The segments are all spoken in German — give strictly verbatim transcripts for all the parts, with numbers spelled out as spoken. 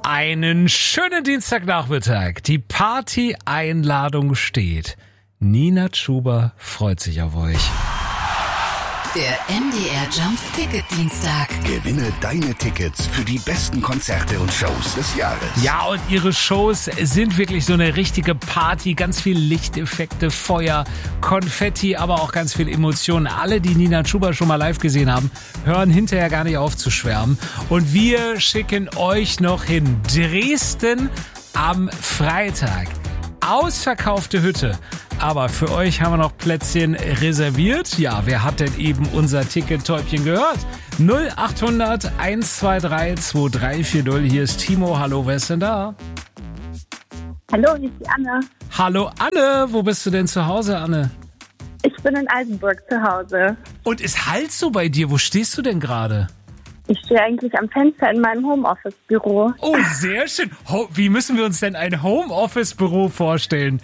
Einen schönen Dienstagnachmittag. Die Party-Einladung steht. Nina Chuba freut sich auf euch. Der M D R Jump Ticket Dienstag. Gewinne deine Tickets für die besten Konzerte und Shows des Jahres. Ja, und ihre Shows sind wirklich so eine richtige Party. Ganz viel Lichteffekte, Feuer, Konfetti, aber auch ganz viel Emotionen. Alle, die Nina Chuba schon mal live gesehen haben, hören hinterher gar nicht auf zu schwärmen. Und wir schicken euch noch hin. Dresden am Freitag. Ausverkaufte Hütte. Aber für euch haben wir noch Plätzchen reserviert. Ja, wer hat denn eben unser Ticket-Täubchen gehört? null acht hundert eins zwei drei zwei drei vier null. Hier ist Timo. Hallo, wer ist denn da? Hallo, hier ist die Anne. Hallo Anne, wo bist du denn zu Hause, Anne? Ich bin in Altenburg zu Hause. Und ist halt so bei dir? Wo stehst du denn gerade? Ich stehe eigentlich am Fenster in meinem Homeoffice-Büro. Oh, sehr schön. Ho- Wie müssen wir uns denn ein Homeoffice-Büro vorstellen?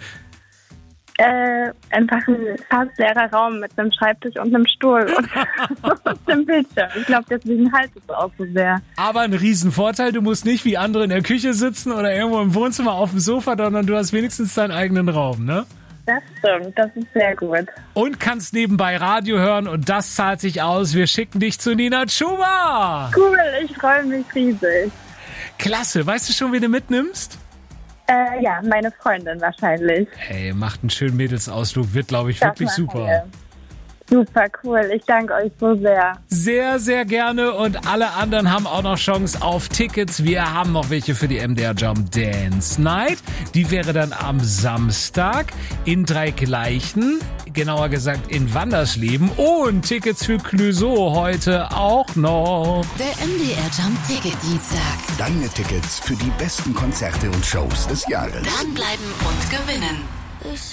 Äh, einfach ein fast leerer Raum mit einem Schreibtisch und einem Stuhl und, und einem Bildschirm. Ich glaube, deswegen halt es auch so sehr. Aber ein Riesenvorteil, du musst nicht wie andere in der Küche sitzen oder irgendwo im Wohnzimmer auf dem Sofa, sondern du hast wenigstens deinen eigenen Raum, ne? Das stimmt, das ist sehr gut. Und kannst nebenbei Radio hören und das zahlt sich aus. Wir schicken dich zu Nina Chuba. Cool, ich freue mich riesig. Klasse, weißt du schon, wen du mitnimmst? Äh, ja, meine Freundin wahrscheinlich. Ey, macht einen schönen Mädelsausflug, wird, glaube ich, Das wirklich machen super. wir. Super cool, ich danke euch so sehr. Sehr, sehr gerne und alle anderen haben auch noch Chance auf Tickets. Wir haben noch welche für die M D R Jump Dance Night. Die wäre dann am Samstag in Dreigleichen, genauer gesagt in Wandersleben und Tickets für Clouseau heute auch noch. Der M D R Jump Ticket Dienstag. Deine Tickets für die besten Konzerte und Shows des Jahres. Dranbleiben und gewinnen. Ich